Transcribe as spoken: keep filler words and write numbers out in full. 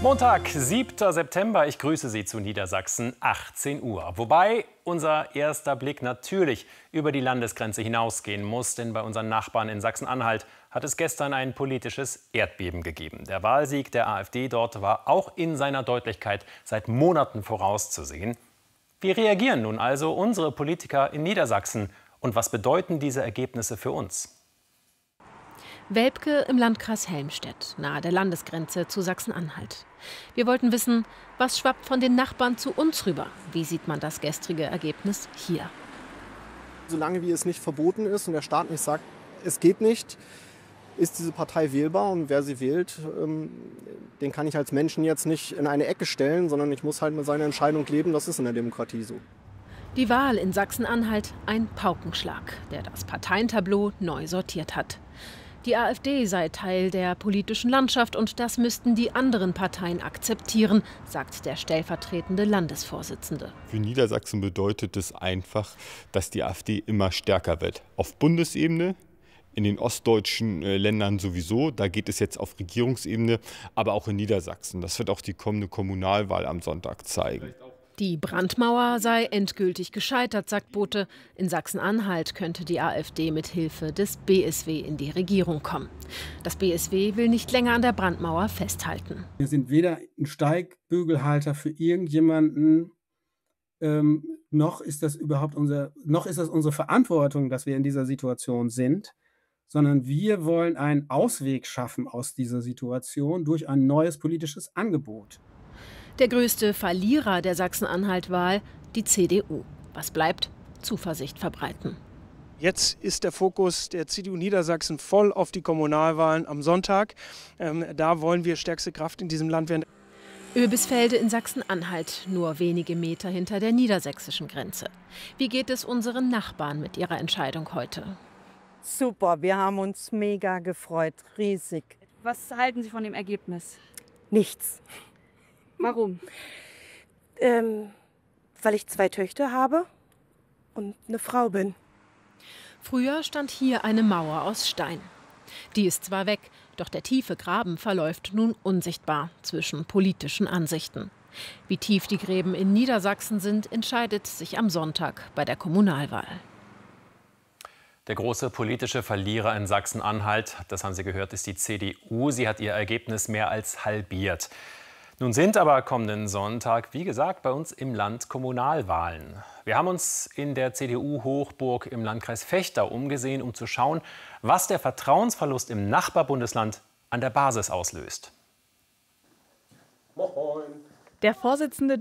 Montag, siebter September. Ich grüße Sie zu Niedersachsen, achtzehn Uhr. Wobei unser erster Blick natürlich über die Landesgrenze hinausgehen muss. Denn bei unseren Nachbarn in Sachsen-Anhalt hat es gestern ein politisches Erdbeben gegeben. Der Wahlsieg der AfD dort war auch in seiner Deutlichkeit seit Monaten vorauszusehen. Wie reagieren nun also unsere Politiker in Niedersachsen? Und was bedeuten diese Ergebnisse für uns? Welpke im Landkreis Helmstedt, nahe der Landesgrenze zu Sachsen-Anhalt. Wir wollten wissen, was schwappt von den Nachbarn zu uns rüber? Wie sieht man das gestrige Ergebnis hier? Solange wie es nicht verboten ist und der Staat nicht sagt, es geht nicht, ist diese Partei wählbar. Und wer sie wählt, den kann ich als Menschen jetzt nicht in eine Ecke stellen, sondern ich muss halt mit seiner Entscheidung leben. Das ist in der Demokratie so. Die Wahl in Sachsen-Anhalt ein Paukenschlag, der das Parteientableau neu sortiert hat. Die AfD sei Teil der politischen Landschaft und das müssten die anderen Parteien akzeptieren, sagt der stellvertretende Landesvorsitzende. Für Niedersachsen bedeutet es einfach, dass die AfD immer stärker wird. Auf Bundesebene, in den ostdeutschen Ländern sowieso, da geht es jetzt auf Regierungsebene, aber auch in Niedersachsen. Das wird auch die kommende Kommunalwahl am Sonntag zeigen. Die Brandmauer sei endgültig gescheitert, sagt Bote. In Sachsen-Anhalt könnte die AfD mit Hilfe des B S W in die Regierung kommen. Das B S W will nicht länger an der Brandmauer festhalten. Wir sind weder ein Steigbügelhalter für irgendjemanden, ähm, noch ist das überhaupt unser, noch ist das unsere Verantwortung, dass wir in dieser Situation sind, sondern wir wollen einen Ausweg schaffen aus dieser Situation durch ein neues politisches Angebot. Der größte Verlierer der Sachsen-Anhalt-Wahl, die C D U. Was bleibt? Zuversicht verbreiten. Jetzt ist der Fokus der C D U Niedersachsen voll auf die Kommunalwahlen am Sonntag. Ähm, da wollen wir stärkste Kraft in diesem Land werden. Oebisfelde in Sachsen-Anhalt, nur wenige Meter hinter der niedersächsischen Grenze. Wie geht es unseren Nachbarn mit ihrer Entscheidung heute? Super, wir haben uns mega gefreut, riesig. Was halten Sie von dem Ergebnis? Nichts. Warum? Ähm, weil ich zwei Töchter habe und eine Frau bin. Früher stand hier eine Mauer aus Stein. Die ist zwar weg, doch der tiefe Graben verläuft nun unsichtbar zwischen politischen Ansichten. Wie tief die Gräben in Niedersachsen sind, entscheidet sich am Sonntag bei der Kommunalwahl. Der große politische Verlierer in Sachsen-Anhalt, das haben Sie gehört, ist die C D U. Sie hat ihr Ergebnis mehr als halbiert. Nun sind aber kommenden Sonntag, wie gesagt, bei uns im Land Kommunalwahlen. Wir haben uns in der C D U-Hochburg im Landkreis Vechta umgesehen, um zu schauen, was der Vertrauensverlust im Nachbarbundesland an der Basis auslöst. Der Vorsitzende